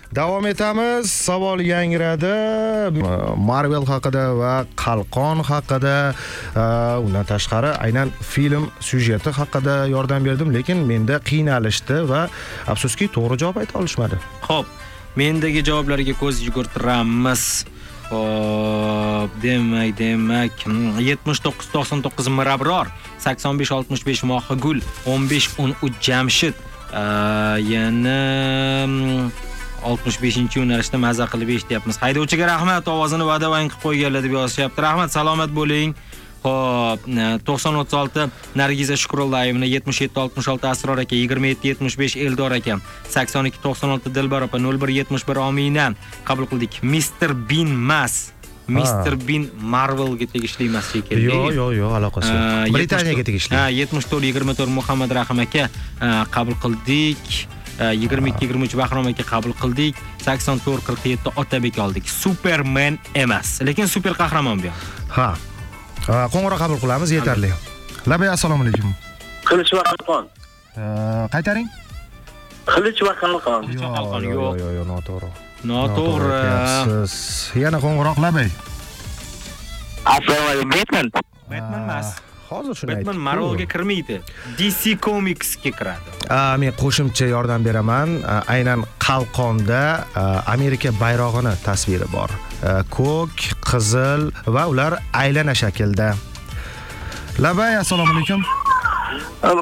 Davom etamiz. Savol yangradi. Marvel haqida va Qalqon haqida, undan tashqari aynan film syujeti haqida yordam berdim, lekin menda qiynalishdi va afsuski to'g'ri javob ayta olishmadi. Xo'p, mendagi javoblarga ko'z yugurtiramiz. Xo'p, demak 79-99 Mirabror, 85-65 Mohigul, 15-13 Jamshid, yana 65-yo'nalishda maza qilib eshityapmiz. Haydovchiga rahmat, ovozini vadavang qilib qo'yganlar deb yozishyapti. Rahmat, salomat bo'ling. Xo'p, 90-36 Nargiza Shukrullayevna, 77-66 Asror aka, 27-75 Eldor aka, 82-96 Dilbar opa, 01-71 Omina qabul qildik. Mr. Bean Mas. Mr. Bean Marvelga tegishli emas shekilli. Yo'q, aloqasi yo'q. Britaniyaga tegishli. 74-24 Muhammad Rahim aka qabul qildik. 22-23 Bahrom aka qabul qildik. 84-47 Otabek oldik. Superman emas, lekin super qahramon bu. Ha. Qo'ng'iroq qabul qilamiz, yetarli. Labay, assalomu alaykum. Qilich va Qalqon. Qaytaring. Qilich va Qalqon. Yo'q, noto'g'ri. Noto'g'ri. Yana qo'ng'iroq Labay. Assalomu alaykum. Batman emas. Hozir shuni aytdim. Batman Marvelga kirmaydi. DC Comicsga kiradi. Men qo'shimcha yordam beraman. Aynan Qalqonda Amerika bayrog'ini tasviri bor. Ko'k, qizil va ular aylana shaklda. Labay, assalomu alaykum.